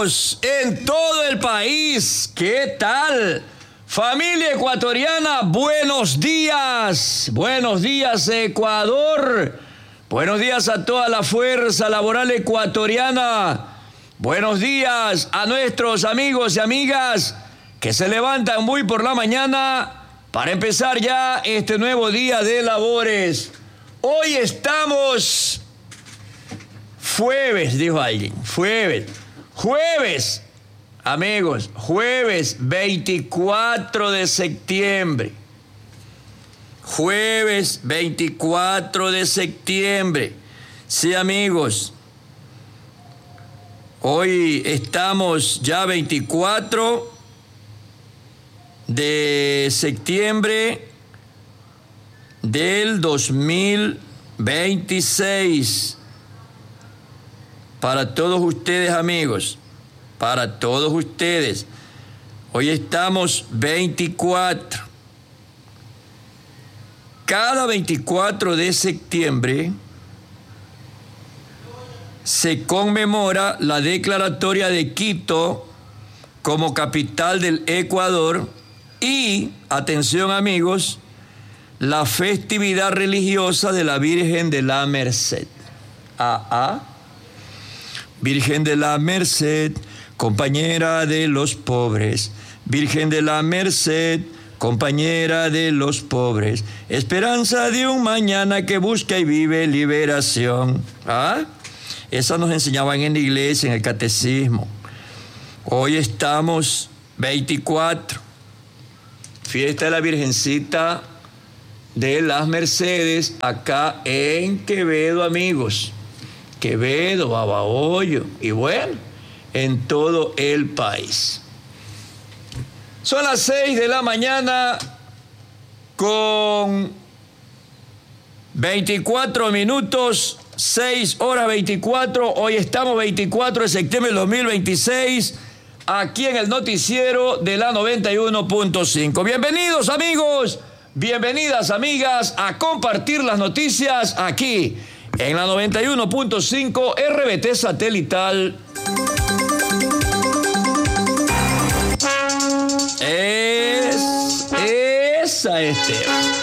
amigos en todo el país. ¿Qué tal? Familia ecuatoriana, buenos días. Buenos días, Ecuador. Buenos días a toda la fuerza laboral ecuatoriana. Buenos días a nuestros amigos y amigas que se levantan muy por la mañana para empezar ya este nuevo día de labores. Hoy estamos jueves, dijo alguien, jueves, amigos, jueves 24 de septiembre. Jueves 24 de septiembre. Sí, amigos, hoy estamos ya 24 de septiembre del 2026. Para todos ustedes, amigos, para todos ustedes, hoy estamos 24. Cada 24 de septiembre se conmemora la declaratoria de Quito como capital del Ecuador y, atención amigos, la festividad religiosa de la Virgen de la Merced. Virgen de la Merced, compañera de los pobres. Virgen de la Merced, compañera de los pobres. Esperanza de un mañana que busca y vive liberación. Esa nos enseñaban en la iglesia, en el catecismo. Hoy estamos 24. Fiesta de la Virgencita de las Mercedes, acá en Quevedo, amigos. Quevedo, Babahoyo y bueno, en todo el país. Son las 6 de la mañana con 24 minutos, 6 horas 24. Hoy estamos 24 de septiembre del 2026, aquí en el noticiero de la 91.5. Bienvenidos, amigos, bienvenidas, amigas, a compartir las noticias aquí en la 91.5 RBT satelital. Esa es.